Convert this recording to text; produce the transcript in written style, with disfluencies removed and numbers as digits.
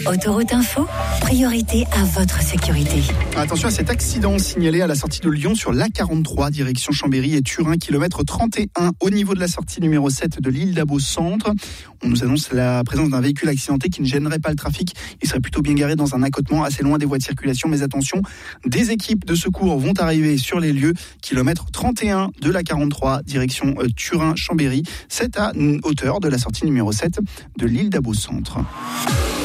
Autoroute Info, priorité à votre sécurité. Attention à cet accident signalé à la sortie de Lyon sur l'A43, direction Chambéry et Turin, kilomètre 31, au niveau de la sortie numéro 7 de l'île d'Abo Centre. On nous annonce la présence d'un véhicule accidenté qui ne gênerait pas le trafic. Il serait plutôt bien garé dans un accotement assez loin des voies de circulation. Mais attention, des équipes de secours vont arriver sur les lieux. Kilomètre 31 de l'A43, direction Turin-Chambéry. C'est à hauteur de la sortie numéro 7 de l'île d'Abo Centre.